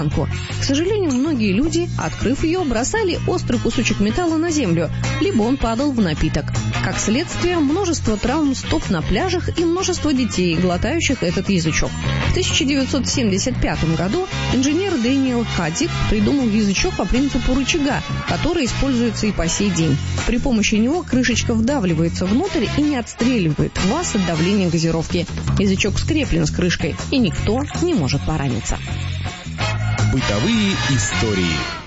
К сожалению, многие люди, открыв ее, бросали острый кусочек металла на землю, либо он падал в напиток. Как следствие, множество травм стоп на пляжах и множество детей, глотающих этот язычок. В 1975 году инженер Дэниел Кадзик придумал язычок по принципу рычага, который используется и по сей день. При помощи него крышечка вдавливается внутрь и не отстреливает вас от давления газировки. Язычок скреплен с крышкой, и никто не может пораниться. Бытовые истории.